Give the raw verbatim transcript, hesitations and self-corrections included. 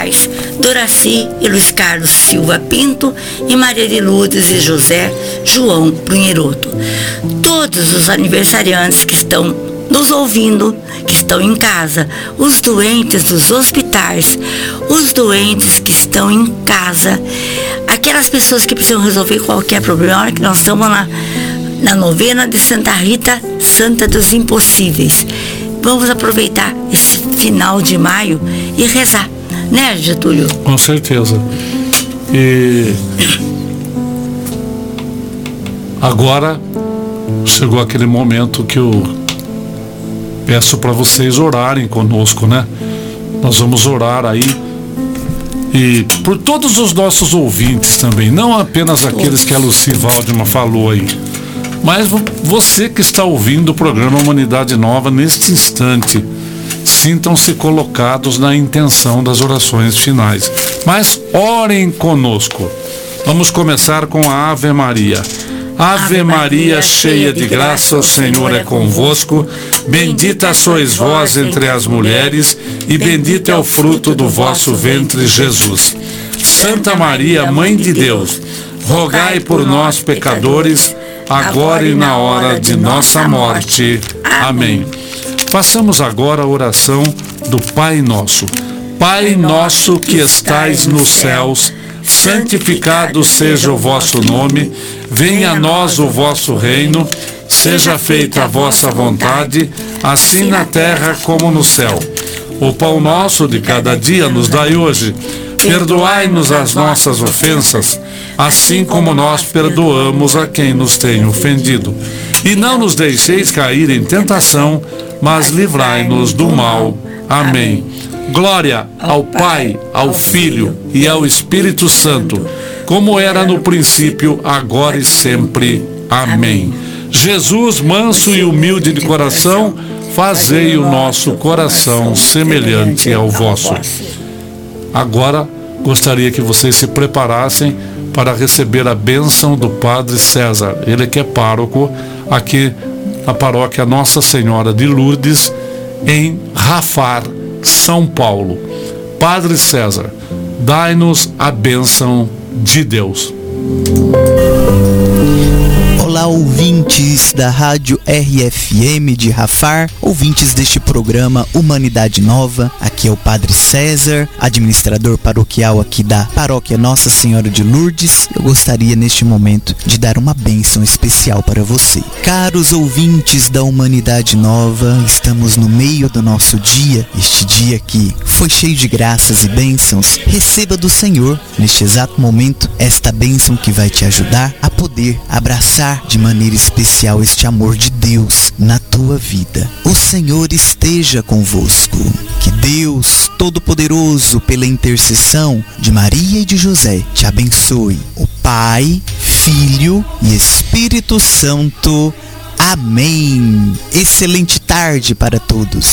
pais, Doraci e Luiz Carlos Silva Pinto e Maria de Lourdes e José João Brunheroto. Todos os aniversariantes que estão nos ouvindo, que estão em casa, os doentes dos hospitais, os doentes que estão em casa, aquelas pessoas que precisam resolver qualquer problema, que nós estamos na, na novena de Santa Rita, Santa dos Impossíveis. Vamos aproveitar esse final de maio e rezar, né, Getúlio? Com certeza. E agora chegou aquele momento que eu peço para vocês orarem conosco, né? Nós vamos orar aí e por todos os nossos ouvintes também, não apenas aqueles que a Lucy Waldman falou aí, mas você que está ouvindo o programa Humanidade Nova neste instante, sintam-se colocados na intenção das orações finais. Mas orem conosco. Vamos começar com a Ave Maria. Ave Maria, cheia de graça, o Senhor é convosco. Bendita sois vós entre as mulheres, e bendito é o fruto do vosso ventre, Jesus. Santa Maria, Mãe de Deus, rogai por nós, pecadores, agora e na hora de nossa morte. Amém. Façamos agora a oração do Pai Nosso. Pai nosso que estais nos céus, santificado seja o vosso nome, venha a nós o vosso reino, seja feita a vossa vontade, assim na terra como no céu. O pão nosso de cada dia nos dai hoje. Perdoai-nos as nossas ofensas, assim como nós perdoamos a quem nos tem ofendido. E não nos deixeis cair em tentação, mas livrai-nos do mal. Amém. Glória ao Pai, ao Filho e ao Espírito Santo, como era no princípio, agora e sempre. Amém. Jesus, manso e humilde de coração, fazei o nosso coração semelhante ao vosso. Agora, gostaria que vocês se preparassem para receber a bênção do Padre César. Ele que é pároco aqui na paróquia Nossa Senhora de Lourdes, em Rafar, São Paulo. Padre César, dai-nos a bênção de Deus. Olá, ouvintes da Rádio R F M de Rafar, ouvintes deste programa Humanidade Nova. Aqui é o Padre César, administrador paroquial aqui da Paróquia Nossa Senhora de Lourdes. Eu gostaria neste momento de dar uma bênção especial para você. Caros ouvintes da Humanidade Nova, estamos no meio do nosso dia, este dia que foi cheio de graças e bênçãos. Receba do Senhor, neste exato momento, esta bênção que vai te ajudar a poder abraçar de maneira especial este amor de Deus na tua vida. O Senhor esteja convosco. Que Deus Todo-Poderoso, pela intercessão de Maria e de José, te abençoe. O Pai, Filho e Espírito Santo. Amém. Excelente tarde para todos.